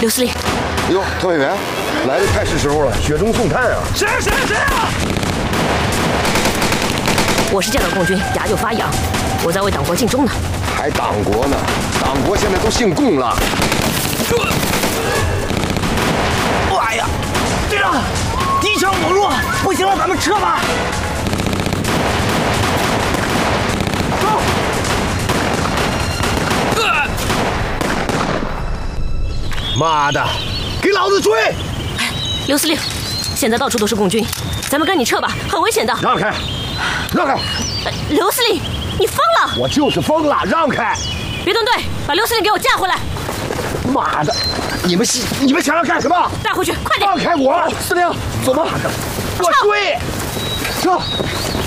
刘司令。 哟，特派员，来的太是时候了，雪中送炭啊！ 谁啊？ 我是建党共军，牙就发痒，我在为党国尽忠呢。 还党国呢？党国现在都姓共了。 哎呀，队长，敌强我弱，不行了，咱们撤吧。走。 妈的，给老子追！ 刘司令，现在到处都是共军，咱们跟你撤吧，很危险的。 让开，让开！ 刘司令，你疯了！ 我就是疯了，让开！ 别动队，把刘司令给我架回来！ 妈的，你们想要干什么？ 带回去，快点！ 放开我！司令，走吧，我追！撤！